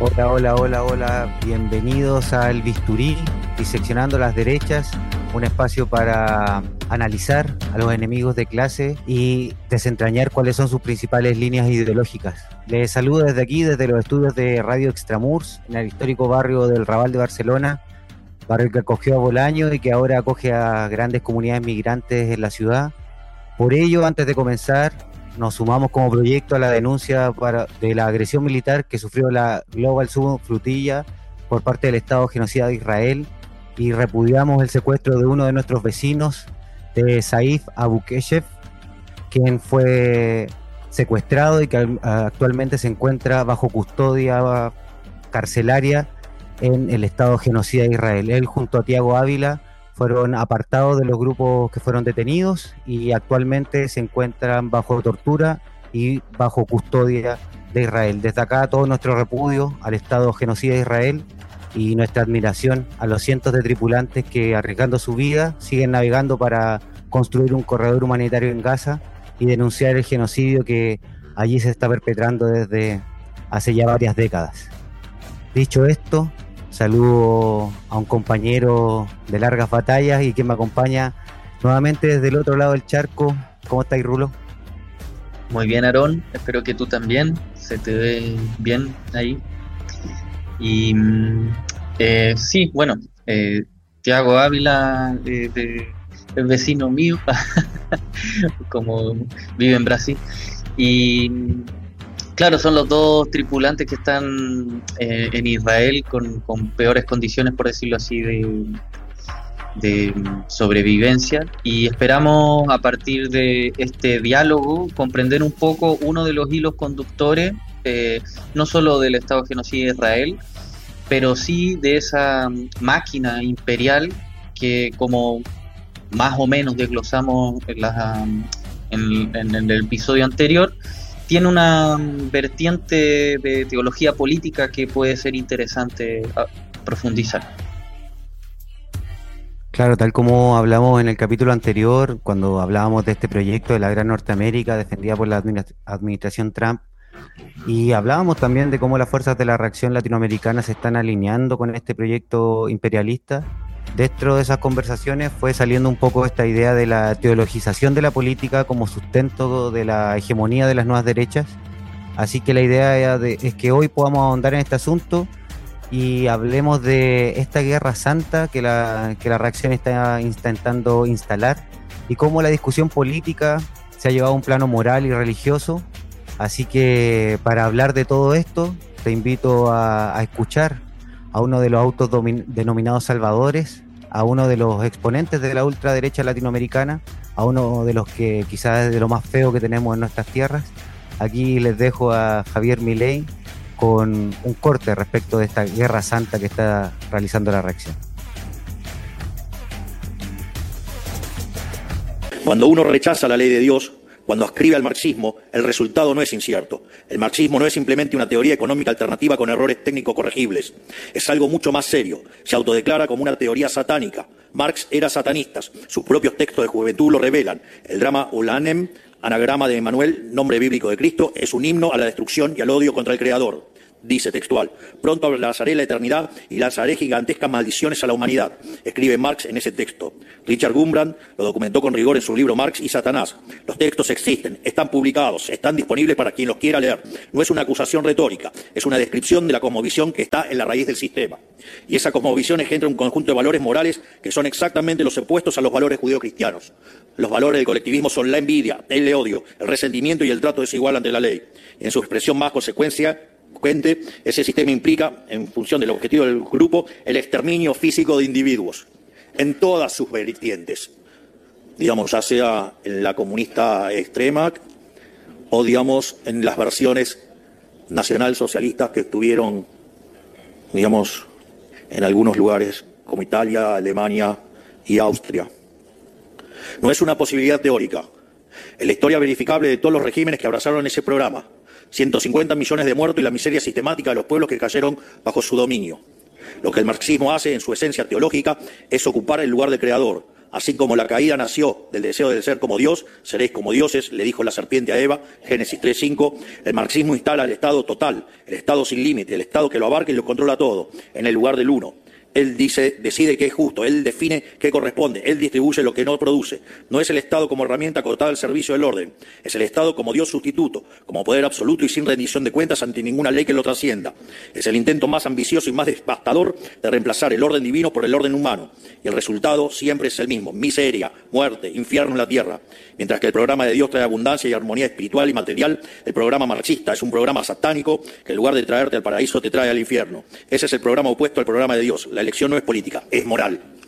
Hola, hola, hola, hola. Bienvenidos al Bisturí, diseccionando las derechas, un espacio para analizar a los enemigos de clase y desentrañar cuáles son sus principales líneas ideológicas. Les saludo desde aquí, desde los estudios de Radio Extramurs, en el histórico barrio del Raval de Barcelona, barrio que acogió a Bolaño y que ahora acoge a grandes comunidades migrantes en la ciudad. Por ello, antes de comenzar, nos sumamos como proyecto a la denuncia de la agresión militar que sufrió la Global Sub Flotilla por parte del Estado genocida de Israel y repudiamos el secuestro de uno de nuestros vecinos, de Saif Abu Keshef, quien fue secuestrado y que actualmente se encuentra bajo custodia carcelaria en el Estado genocida de Israel. Él junto a Tiago Ávila fueron apartados de los grupos que fueron detenidos y actualmente se encuentran bajo tortura y bajo custodia de Israel. Desde acá todo nuestro repudio al Estado genocida de Israel y nuestra admiración a los cientos de tripulantes que, arriesgando su vida, siguen navegando para construir un corredor humanitario en Gaza y denunciar el genocidio que allí se está perpetrando desde hace ya varias décadas. Dicho esto, saludo a un compañero de largas batallas y quien me acompaña nuevamente desde el otro lado del charco. ¿Cómo estáis, Rulo? Muy bien, Aarón. Espero que tú también. Se te ve bien ahí. Y sí, bueno, Tiago Ávila es vecino mío, como vive en Brasil. Y claro, son los dos tripulantes que están en Israel con peores condiciones, por decirlo así, de sobrevivencia, y esperamos a partir de este diálogo comprender un poco uno de los hilos conductores, no solo del Estado genocida de Israel, pero sí de esa máquina imperial que, como más o menos desglosamos en el episodio anterior, tiene una vertiente de teología política que puede ser interesante profundizar. Claro, tal como hablamos en el capítulo anterior, cuando hablábamos de este proyecto de la Gran Norteamérica defendida por la administración Trump, y hablábamos también de cómo las fuerzas de la reacción latinoamericana se están alineando con este proyecto imperialista. Dentro de esas conversaciones fue saliendo un poco esta idea de la teologización de la política como sustento de la hegemonía de las nuevas derechas. Así que la idea es que hoy podamos ahondar en este asunto y hablemos de esta guerra santa que la reacción está intentando instalar y cómo la discusión política se ha llevado a un plano moral y religioso. Así que para hablar de todo esto, te invito a escuchar a uno de los autodenominados salvadores, a uno de los exponentes de la ultraderecha latinoamericana, a uno de los que quizás es de lo más feo que tenemos en nuestras tierras. Aquí les dejo a Javier Milei con un corte respecto de esta guerra santa que está realizando la reacción. Cuando uno rechaza la ley de Dios, cuando ascribe al marxismo, el resultado no es incierto. El marxismo no es simplemente una teoría económica alternativa con errores técnicos corregibles. Es algo mucho más serio. Se autodeclara como una teoría satánica. Marx era satanista. Sus propios textos de juventud lo revelan. El drama Ulanem, anagrama de Emmanuel, nombre bíblico de Cristo, es un himno a la destrucción y al odio contra el Creador. Dice textual: pronto lanzaré la eternidad y lanzaré gigantescas maldiciones a la humanidad, escribe Marx en ese texto. Richard Gumbrand lo documentó con rigor en su libro Marx y Satanás. Los textos existen, están publicados, están disponibles para quien los quiera leer. No es una acusación retórica, es una descripción de la cosmovisión que está en la raíz del sistema. Y esa cosmovisión engendra un conjunto de valores morales que son exactamente los opuestos a los valores judeocristianos. Los valores del colectivismo son la envidia, el odio, el resentimiento y el trato desigual ante la ley. En su expresión más consecuencia, ese sistema implica, en función del objetivo del grupo, el exterminio físico de individuos, en todas sus vertientes, digamos, ya sea en la comunista extrema o, digamos, en las versiones nacionalsocialistas que estuvieron, digamos, en algunos lugares como Italia, Alemania y Austria. No es una posibilidad teórica. En la historia verificable de todos los regímenes que abrazaron ese programa, 150 millones de muertos y la miseria sistemática de los pueblos que cayeron bajo su dominio. Lo que el marxismo hace en su esencia teológica es ocupar el lugar del creador, Así como la caída nació del deseo de ser como Dios, seréis como dioses, le dijo la serpiente a Eva, Génesis 3:5. El marxismo instala el Estado total, el Estado sin límite, el Estado que lo abarca y lo controla todo, en el lugar del uno. Él decide qué es justo, él define qué corresponde, él distribuye lo que no produce. No es el Estado como herramienta acotada al servicio del orden, es el Estado como Dios sustituto, como poder absoluto y sin rendición de cuentas ante ninguna ley que lo trascienda. Es el intento más ambicioso y más devastador de reemplazar el orden divino por el orden humano. Y el resultado siempre es el mismo: miseria, muerte, infierno en la tierra. Mientras que el programa de Dios trae abundancia y armonía espiritual y material, el programa marxista es un programa satánico que en lugar de traerte al paraíso te trae al infierno. Ese es el programa opuesto al programa de Dios. La elección no es política, es moral.